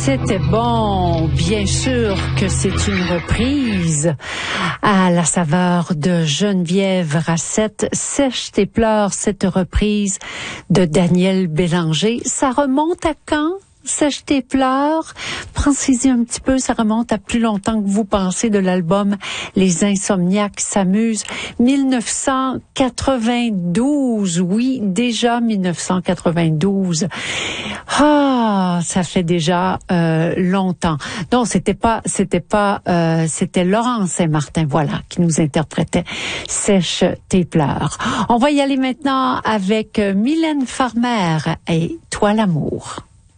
C'était bon, bien sûr que c'est une reprise à la saveur de Geneviève Rassette. Sèche tes pleurs, cette reprise de Daniel Bélanger. Ça remonte à quand? Sèche tes pleurs. Pensez-y un petit peu, ça remonte à plus longtemps que vous pensez de l'album Les Insomniaques s'amusent. 1992, oui, déjà 1992. Ah, ça fait déjà longtemps. Non, c'était Laurent Saint-Martin, voilà, qui nous interprétait Sèche tes pleurs. On va y aller maintenant avec Mylène Farmer et Toi l'amour.